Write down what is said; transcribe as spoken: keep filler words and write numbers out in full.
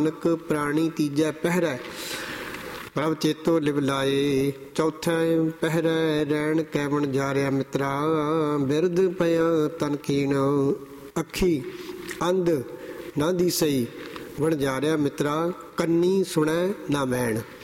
ਨਾਨਕ ਪ੍ਰਾਣੀ ਤੀਜੈ ਪਹਿਰੈ ਪ੍ਰਭ ਚੇਤੋ ਲਿਵ ਲਾਏ। ਚੌਥਾ ਪਹਿਰੈ ਰਹਿਣ ਕੈਵਣ ਜਾਰਿਆ ਮਿੱਤਰਾ ਬਿਰਧ ਪਿਆ ਤਨ ਖੀਣ। ਅੱਖੀ ਅੰਧ ਨਾ ਦਿਸਈ ਵਣ ਜਾਰਿਆ ਮਿੱਤਰਾ ਕੰਨੀ ਸੁਣੈ ਨਾ ਮੈਣ।